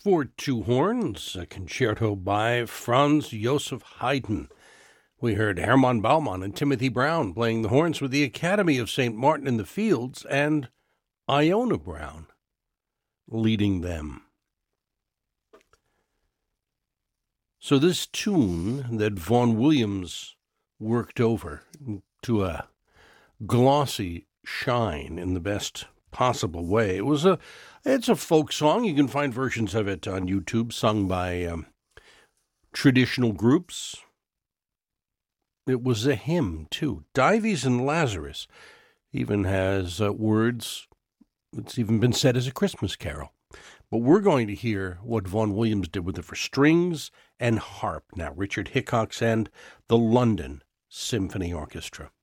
for two horns, a concerto by Franz Joseph Haydn. We heard Hermann Baumann and Timothy Brown playing the horns with the Academy of St. Martin in the Fields, and Iona Brown leading them. So this tune that Vaughan Williams worked over to a glossy shine in the best possible way. It's a folk song. You can find versions of it on YouTube, sung by traditional groups. It was a hymn, too. Dives and Lazarus even has words. It's even been said as a Christmas carol. But we're going to hear what Vaughan Williams did with it for strings and harp. Now, Richard Hickox and the London Symphony Orchestra.